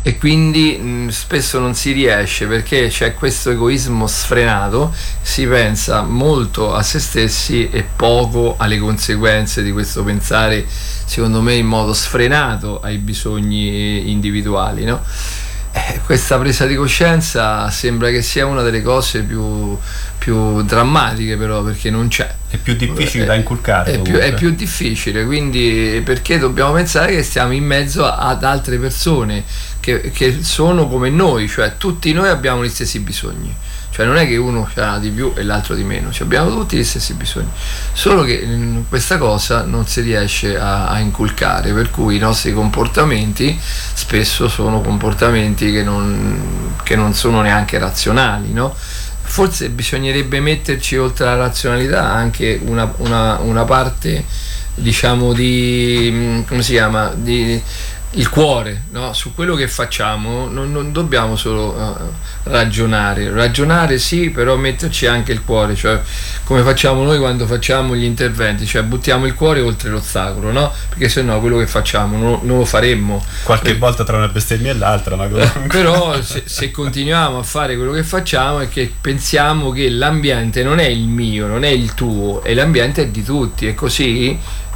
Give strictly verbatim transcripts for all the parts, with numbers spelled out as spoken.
e quindi mh, spesso non si riesce perché c'è questo egoismo sfrenato, si pensa molto a se stessi e poco alle conseguenze di questo pensare, secondo me in modo sfrenato, ai bisogni individuali, no? Eh, questa presa di coscienza sembra che sia una delle cose più, più drammatiche, però, perché non c'è. È più difficile è, da inculcare. È più, è più difficile, quindi perché dobbiamo pensare che stiamo in mezzo ad altre persone che, che sono come noi, cioè tutti noi abbiamo gli stessi bisogni. Cioè non è che uno ha di più e l'altro di meno, cioè abbiamo tutti gli stessi bisogni, solo che mh, questa cosa non si riesce a, a inculcare, per cui i nostri comportamenti spesso sono comportamenti che non, che non sono neanche razionali, no? Forse bisognerebbe metterci oltre alla razionalità anche una, una, una parte, diciamo, di, mh, come si chiama, di il cuore, no? Su quello che facciamo non, non dobbiamo solo uh, ragionare, ragionare sì, però metterci anche il cuore, cioè come facciamo noi quando facciamo gli interventi, cioè buttiamo il cuore oltre l'ostacolo, no? Perché se no quello che facciamo non, non lo faremmo. Qualche per... volta tra una bestemmia e l'altra, ma eh, però se, se continuiamo a fare quello che facciamo è che pensiamo che l'ambiente non è il mio, non è il tuo, e l'ambiente è di tutti, e così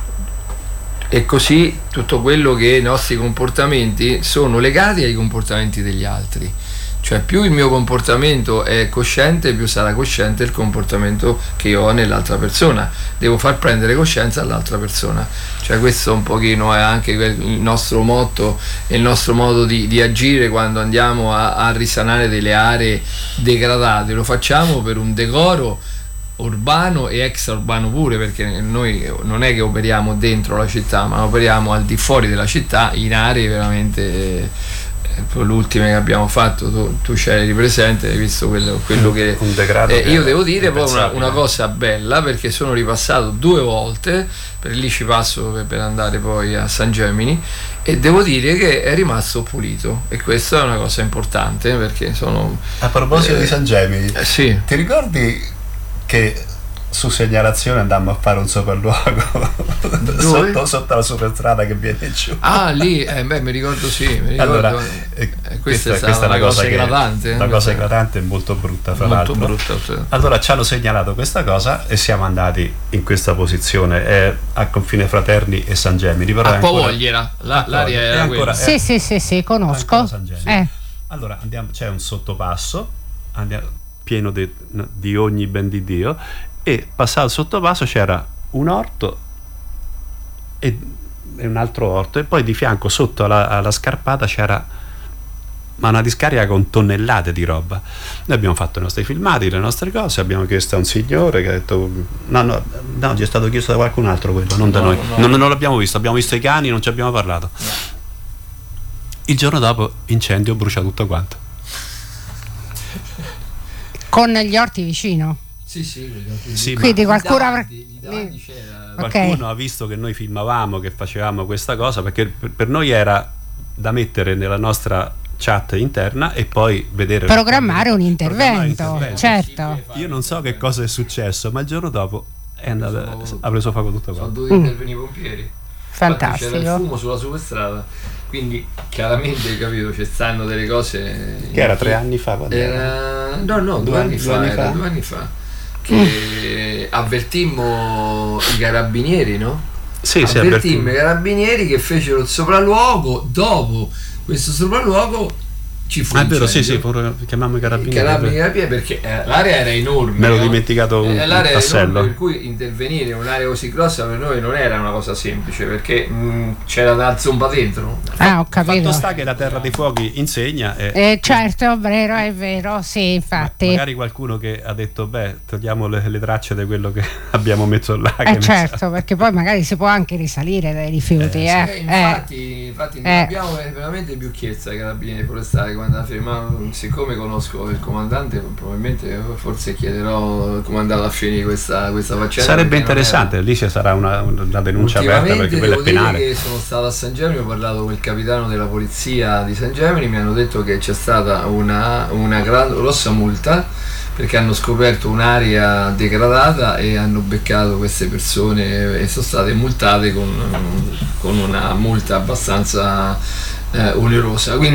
E così tutto quello che i nostri comportamenti sono legati ai comportamenti degli altri, cioè più il mio comportamento è cosciente, più sarà cosciente il comportamento che io ho nell'altra persona. Devo far prendere coscienza all'altra persona, cioè questo un pochino è anche il nostro motto e il nostro modo di, di agire quando andiamo a, a risanare delle aree degradate. Lo facciamo per un decoro urbano e extraurbano pure, perché noi non è che operiamo dentro la città, ma operiamo al di fuori della città, in aree veramente eh, l'ultima che abbiamo fatto, tu, tu c'eri presente, hai visto quello, quello che un degrado eh, che io devo dire poi una, una cosa bella, perché sono ripassato due volte, per lì ci passo per, per andare poi a San Gemini, e devo dire che è rimasto pulito, e questa è una cosa importante, perché sono a proposito eh, di San Gemini, eh, sì. Ti ricordi che su segnalazione andammo a fare un sopralluogo sotto, sotto la superstrada che viene giù? Ah, lì, eh, beh, mi ricordo, sì, mi ricordo. Allora, eh, eh, questa, questa, è stata questa una, una cosa, cosa eclatante. Una cosa eclatante e molto brutta, fra molto l'altro. Brutta, sì. Allora ci hanno segnalato questa cosa e siamo andati in questa posizione, è a confine Fraterni e San Gemini. Però a Povogliera, la, l'aria era ancora, quella. Sì, sì, sì, sì, conosco. Eh. Allora andiamo, c'è un sottopasso, andiamo, pieno di, di ogni ben di Dio, e passato il sottopasso c'era un orto e, e un altro orto, e poi di fianco sotto alla, alla scarpata c'era ma una discarica con tonnellate di roba. Noi abbiamo fatto i nostri filmati, le nostre cose, abbiamo chiesto a un signore che ha detto no no, no ci è stato chiesto da qualcun altro quello, non da no, noi, no. Non, non l'abbiamo visto, abbiamo visto i cani, non ci abbiamo parlato. No. Il giorno dopo incendio, brucia tutto quanto. Con gli orti vicino? Sì, sì, sì, quindi qualcuno avrà... Qualcuno okay. ha visto che noi filmavamo, che facevamo questa cosa, perché per, per noi era da mettere nella nostra chat interna e poi vedere programmare un intervento, programmare certo. Io non so che cosa è successo, ma il giorno dopo è andato, ha preso fuoco tutto qua. Sono dovuti mm. intervenire i pompieri. Fantastico. C'era il fumo sulla superstrada, quindi chiaramente, capito, ci stanno dere cose che era tre anni fa, era... no no due, due anni, anni fa, due anni fa due anni fa che mm. avvertimmo i carabinieri, no? Sì, avvertimmo i carabinieri che fecero il sopralluogo. Dopo questo sopralluogo ci fu ah, è vero, sì, sì, chiamavamo i carabinieri, i carabinieri perché eh, l'area era enorme, me l'ho no? dimenticato un, eh, l'area un tassello, era enorme, per cui intervenire in un'area così grossa per noi non era una cosa semplice, perché mh, c'era da zomba dentro. Ah, ho capito. Fatto sta che la terra dei fuochi insegna e, eh, certo, è vero, è vero, sì, infatti magari qualcuno che ha detto beh, togliamo le, le tracce di quello che abbiamo messo là, eh certo so. Perché poi magari si può anche risalire dai rifiuti eh, eh. Eh, infatti, infatti eh. abbiamo veramente più chiezza ai carabinieri forestali quando la firma. Siccome conosco il comandante, probabilmente forse chiederò al comandante a finire questa, questa faccenda. Sarebbe interessante, era... lì ci sarà una, una denuncia aperta, perché quella è penale. Che sono stato a San Gemini, ho parlato con il capitano della polizia di San Gemini, mi hanno detto che c'è stata una, una grossa multa perché hanno scoperto un'area degradata e hanno beccato queste persone e sono state multate con, con una multa abbastanza eh, onerosa. Quindi